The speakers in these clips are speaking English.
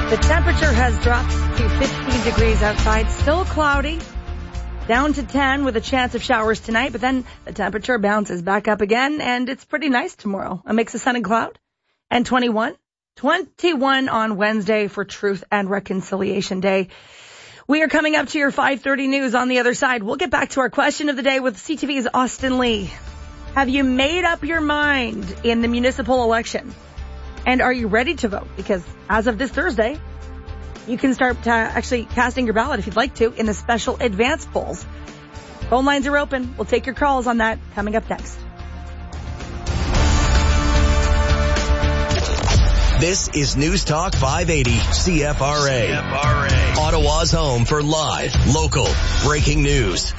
The temperature has dropped to 15 degrees outside, still cloudy, down to 10 with a chance of showers tonight, but then the temperature bounces back up again, and it's pretty nice tomorrow. A mix of sun and cloud, and 21 on Wednesday for Truth and Reconciliation Day. We are coming up to your 5:30 news on the other side. We'll get back to our question of the day with CTV's Austin Lee. Have you made up your mind in the municipal election? And are you ready to vote? Because as of this Thursday, you can start actually casting your ballot if you'd like to in the special advance polls. Phone lines are open. We'll take your calls on that coming up next. This is News Talk 580 CFRA. Ottawa's home for live, local, breaking news.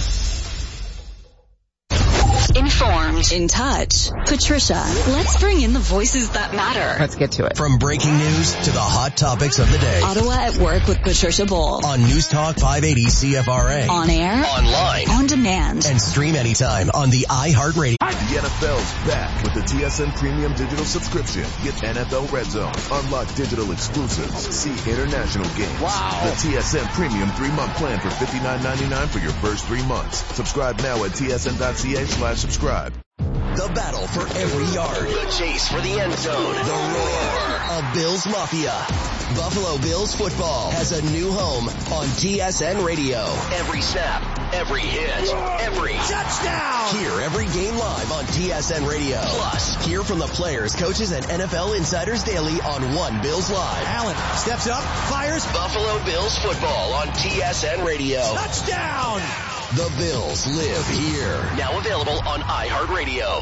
Informed, in touch. Patricia, let's bring in the voices that matter. Let's get to it. From breaking news to the hot topics of the day. Ottawa at Work with Patricia Bull. On News Talk 580 CFRA. On air. Online. On demand. And stream anytime on the iHeartRadio. The NFL's back with the TSN Premium Digital Subscription. Get NFL Red Zone, unlock digital exclusives, see international games. Wow. The TSN Premium 3-month plan for $59.99 for your first 3 months. Subscribe now at tsn.ca/subscribe. The battle for every yard. The chase for the end zone. The roar of Bills Mafia. Buffalo Bills football has a new home on TSN Radio. Every snap, every hit, every touchdown. Hear every game live on TSN Radio. Plus, hear from the players, coaches, and NFL insiders daily on One Bills Live. Allen steps up, fires. Buffalo Bills football on TSN Radio. Touchdown! The Bills live here. Now available on iHeartRadio.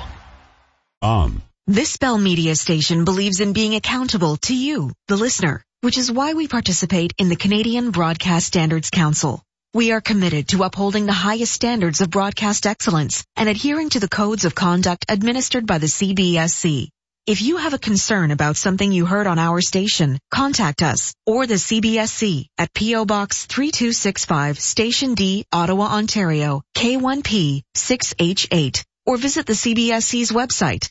This Bell Media station believes in being accountable to you, the listener, which is why we participate in the Canadian Broadcast Standards Council. We are committed to upholding the highest standards of broadcast excellence and adhering to the codes of conduct administered by the CBSC. If you have a concern about something you heard on our station, contact us or the CBSC at P.O. Box 3265, Station D, Ottawa, Ontario, K1P 6H8, or visit the CBSC's website,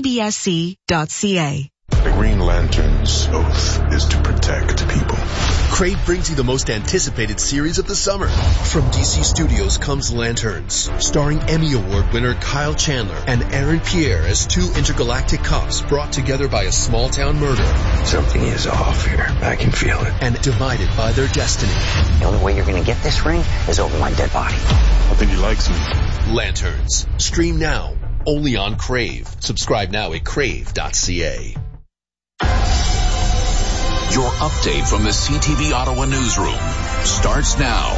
cbsc.ca. The Green Lantern's oath is to protect people. Crave brings you the most anticipated series of the summer. From DC Studios comes Lanterns, starring Emmy Award winner Kyle Chandler and Aaron Pierre as two intergalactic cops brought together by a small-town murder. Something is off here. I can feel it. And divided by their destiny. The only way you're going to get this ring is over my dead body. I think he likes me. Lanterns. Stream now. Only on Crave. Subscribe now at crave.ca. Your update from the CTV Ottawa newsroom starts now.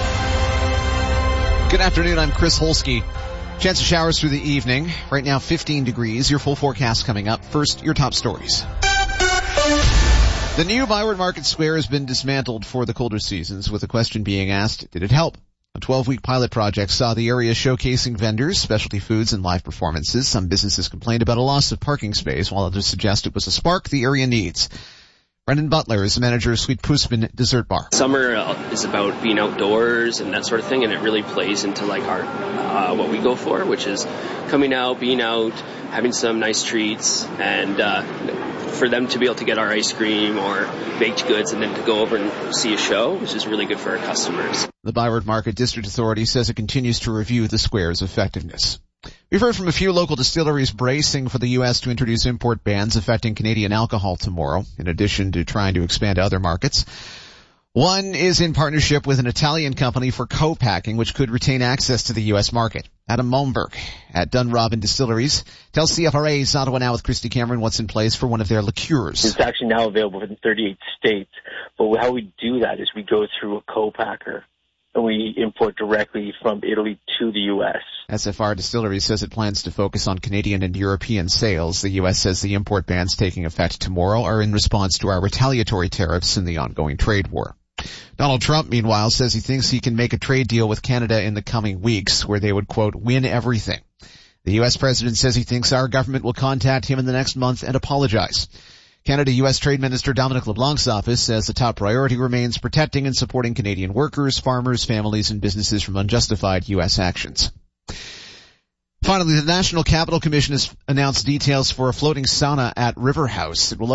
Good afternoon, I'm Chris Holsky. Chance of showers through the evening. Right now 15 degrees. Your full forecast coming up. First, your top stories. The new Byward Market Square has been dismantled for the colder seasons, with the question being asked, did it help? A 12-week pilot project saw the area showcasing vendors, specialty foods, and live performances. Some businesses complained about a loss of parking space, while others suggest it was a spark the area needs. Brendan Butler is the manager of Sweet Poosman Dessert Bar. Summer is about being outdoors and that sort of thing, and it really plays into like our what we go for, which is coming out, being out, having some nice treats, and for them to be able to get our ice cream or baked goods and then to go over and see a show, which is really good for our customers. The Byward Market District Authority says it continues to review the square's effectiveness. We've heard from a few local distilleries bracing for the U.S. to introduce import bans affecting Canadian alcohol tomorrow, in addition to trying to expand to other markets. One is in partnership with an Italian company for co-packing, which could retain access to the U.S. market. Adam Malmberg at Dunrobin Distilleries tells CFRA's Ottawa Now with Christy Cameron what's in place for one of their liqueurs. It's actually now available in 38 states, but how we do that is we go through a co-packer, and we import directly from Italy to the U.S. SFR Distilleries says it plans to focus on Canadian and European sales. The U.S. says the import bans taking effect tomorrow are in response to our retaliatory tariffs in the ongoing trade war. Donald Trump, meanwhile, says he thinks he can make a trade deal with Canada in the coming weeks where they would, quote, win everything. The U.S. president says he thinks our government will contact him in the next month and apologize. Canada-U.S. Trade Minister Dominic LeBlanc's office says the top priority remains protecting and supporting Canadian workers, farmers, families, and businesses from unjustified U.S. actions. Finally, the National Capital Commission has announced details for a floating sauna at River House. It will